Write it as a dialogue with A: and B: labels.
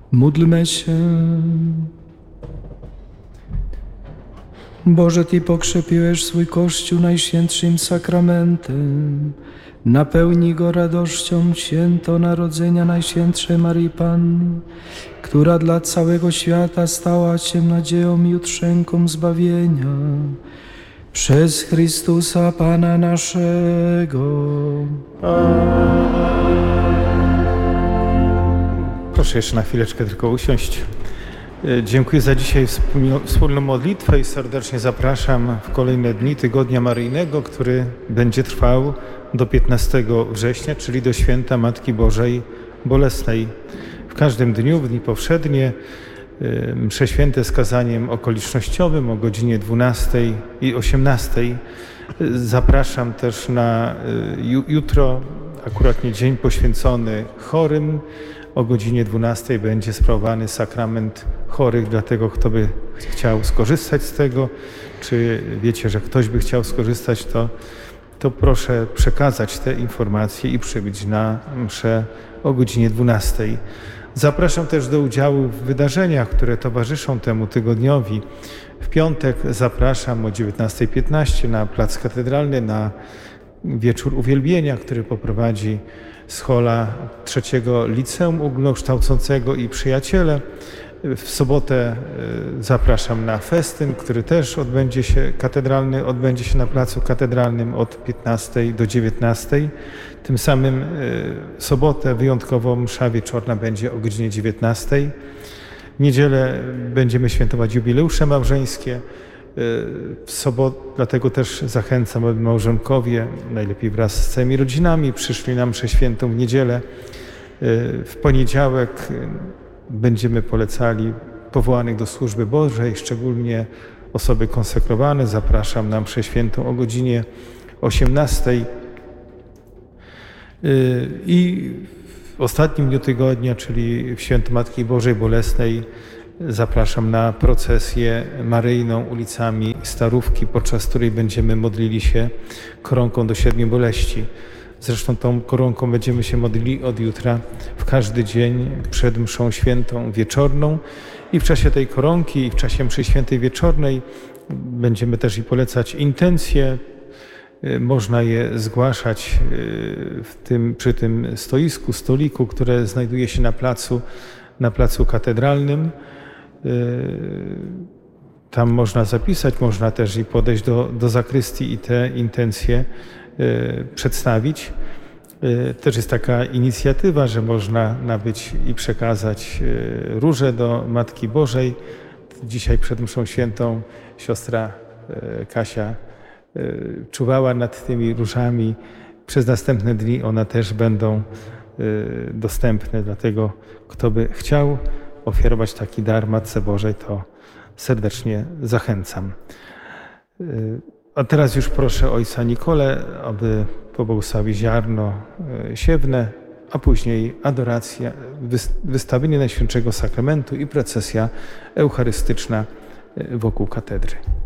A: Módlmy się. Boże, Ty pokrzepiłeś swój Kościół najświętszym sakramentem. Napełnij go radością święto narodzenia Najświętszej Maryi Panny, która dla całego świata stała się nadzieją i jutrzenką zbawienia. Przez Chrystusa Pana naszego.
B: Proszę jeszcze na chwileczkę tylko usiąść. Dziękuję za dzisiaj wspólną modlitwę i serdecznie zapraszam w kolejne dni Tygodnia Maryjnego, który będzie trwał do 15 września, czyli do święta Matki Bożej Bolesnej. W każdym dniu, w dni powszednie, msze święte z kazaniem okolicznościowym o godzinie 12 i 18. Zapraszam też na jutro, akurat dzień poświęcony chorym. O godzinie 12 będzie sprawowany sakrament chorych, dlatego kto by chciał skorzystać z tego, czy wiecie, że ktoś by chciał skorzystać, to proszę przekazać te informacje i przybyć na mszę o godzinie 12. Zapraszam też do udziału w wydarzeniach, które towarzyszą temu tygodniowi. W piątek zapraszam o 19:15 na Plac Katedralny na wieczór uwielbienia, który poprowadzi Schola trzeciego Liceum Ogólnokształcącego i Przyjaciele. W sobotę zapraszam na festyn, który też odbędzie się na Placu Katedralnym od 15 do 19. Tym samym w sobotę wyjątkowo msza wieczorna będzie o godzinie 19. W niedzielę będziemy świętować jubileusze małżeńskie. W sobotę, dlatego też zachęcam, aby małżonkowie, najlepiej wraz z całymi rodzinami, przyszli na mszę świętą w niedzielę. W poniedziałek będziemy polecali powołanych do służby Bożej, szczególnie osoby konsekrowane. Zapraszam na mszę świętą o godzinie 18. I w ostatnim dniu tygodnia, czyli w święto Matki Bożej Bolesnej, zapraszam na procesję maryjną ulicami Starówki, podczas której będziemy modlili się koronką do 7 boleści. Zresztą tą koronką będziemy się modlili od jutra w każdy dzień przed mszą świętą wieczorną i w czasie tej koronki i w czasie mszy świętej wieczornej będziemy też i polecać intencje. Można je zgłaszać przy tym stoliku, które znajduje się na placu katedralnym. Tam można zapisać, można też i podejść do zakrystii i te intencje przedstawić. Też jest taka inicjatywa, że można nabyć i przekazać róże do Matki Bożej. Dzisiaj przed mszą świętą siostra Kasia czuwała nad tymi różami. Przez następne dni one też będą dostępne, dlatego kto by chciał ofiarować taki dar Matce Bożej, to serdecznie zachęcam. A teraz już proszę Ojca Nikolę, aby pobłogosławił ziarno siewne, a później adoracja, wystawienie Najświętszego Sakramentu i procesja eucharystyczna wokół katedry.